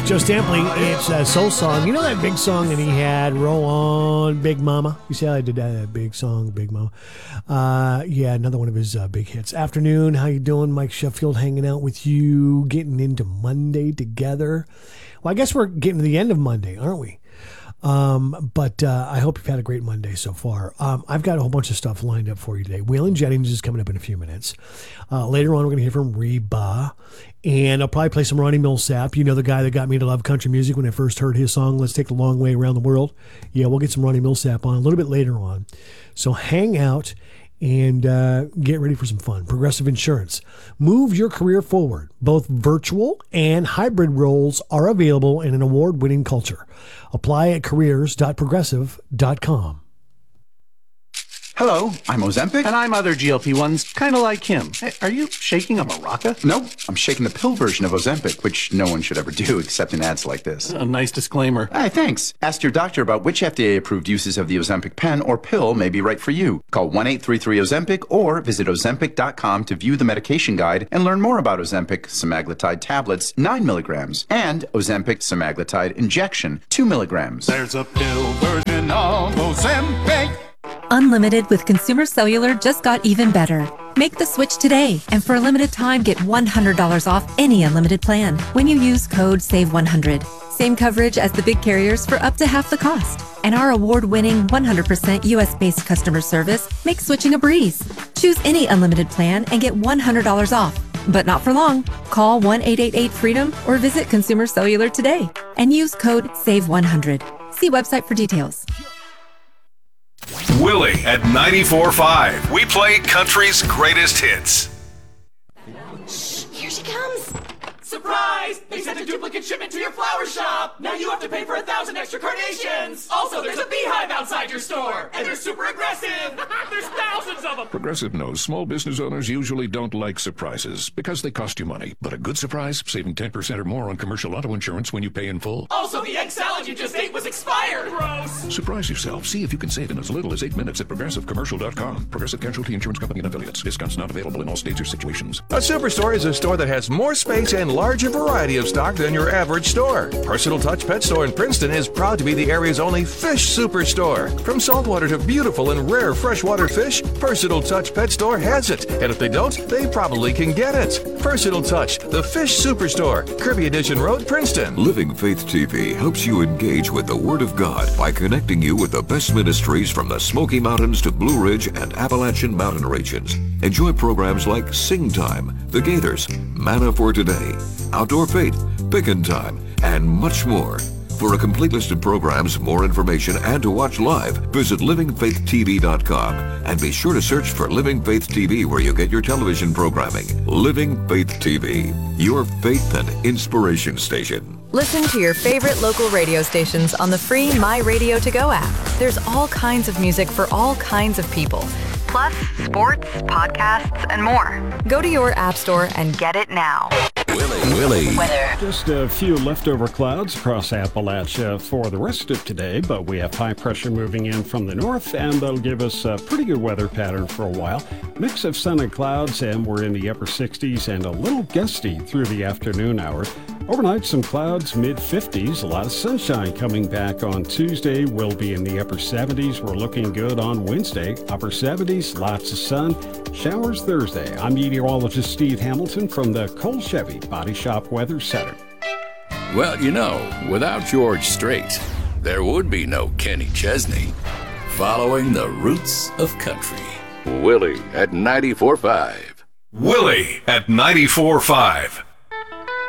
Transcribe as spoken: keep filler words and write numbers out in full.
Joe Stampley, it's a soul song. You know that big song that he had, Roll On, Big Mama? You see how I did that, that big song, Big Mama? Uh, yeah, another one of his uh, big hits. Afternoon, how you doing? Mike Sheffield hanging out with you, getting into Monday together. Well, I guess we're getting to the end of Monday, aren't we? Um, but uh, I hope you've had a great Monday so far. Um, I've got a whole bunch of stuff lined up for you today. Waylon Jennings is coming up in a few minutes. Uh, later on, we're going to hear from Reba. And I'll probably play some Ronnie Millsap. You know, the guy that got me to love country music when I first heard his song, Let's Take the Long Way Around the World. Yeah, we'll get some Ronnie Millsap on a little bit later on. So hang out and uh, get ready for some fun. Progressive Insurance. Move your career forward. Both virtual and hybrid roles are available in an award-winning culture. Apply at careers dot progressive dot com. Hello, I'm Ozempic. And I'm other G L P ones, kind of like him. Hey, are you shaking a maraca? Nope, I'm shaking the pill version of Ozempic, which no one should ever do except in ads like this. A nice disclaimer. Hey, thanks. Ask your doctor about which F D A-approved uses of the Ozempic pen or pill may be right for you. Call one eight three three Ozempic or visit ozempic dot com to view the medication guide and learn more about Ozempic semaglutide tablets, nine milligrams, and Ozempic semaglutide injection, two milligrams. There's a pill version of Ozempic. Unlimited with Consumer Cellular just got even better. Make the switch today, and for a limited time, get one hundred dollars off any unlimited plan when you use code save one hundred. Same coverage as the big carriers for up to half the cost. And our award-winning one hundred percent U S-based customer service makes switching a breeze. Choose any unlimited plan and get one hundred dollars off. But not for long. Call one eight eight eight freedom or visit Consumer Cellular today and use code save one hundred. See website for details. Willie at ninety-four point five. We play country's greatest hits. Shh, here she comes. Surprise! They sent a duplicate shipment to your flower shop. Now you have to pay for a thousand extra carnations. Also, there's a beehive outside your store. And they're super aggressive. There's thousands of them. Progressive knows small business owners usually don't like surprises because they cost you money. But a good surprise, saving ten percent or more on commercial auto insurance when you pay in full. Also, the egg salad you just ate was expired. Gross. Surprise yourself. See if you can save in as little as eight minutes at progressive commercial dot com. Progressive Casualty Insurance Company and affiliates. Discounts not available in all states or situations. A superstore is a store that has more space and larger variety of stock than your average store. Personal Touch Pet Store in Princeton is proud to be the area's only fish superstore. From saltwater to beautiful and rare freshwater fish, Personal Touch Pet Store has it. And if they don't, they probably can get it. Personal Touch, the fish superstore, Kirby Edition Road, Princeton. Living Faith T V helps you engage with the Word of God by connecting you with the best ministries from the Smoky Mountains to Blue Ridge and Appalachian Mountain regions. Enjoy programs like Sing Time, The Gaithers, Manna for Today, Outdoor Faith, Pickin' Time, and much more. For a complete list of programs, more information, and to watch live, visit living faith t v dot com and be sure to search for Living Faith T V where you get your television programming. Living Faith T V, your faith and inspiration station. Listen to your favorite local radio stations on the free My Radio To Go app. There's all kinds of music for all kinds of people. Plus, sports, podcasts, and more. Go to your app store and get it now. Willie. Willie. Weather. Just a few leftover clouds across Appalachia for the rest of today, but we have high pressure moving in from the north, and that'll give us a pretty good weather pattern for a while. Mix of sun and clouds, and we're in the upper sixties and a little gusty through the afternoon hours. Overnight, some clouds, mid fifties, a lot of sunshine coming back on Tuesday. We'll be in the upper seventies. We're looking good on Wednesday. Upper seventies, lots of sun. Showers Thursday. I'm meteorologist Steve Hamilton from the Cole Chevy Body Shop Weather Center. Well, you know, without George Strait, there would be no Kenny Chesney. Following the roots of country. Willie at ninety-four point five. Willie at ninety-four point five.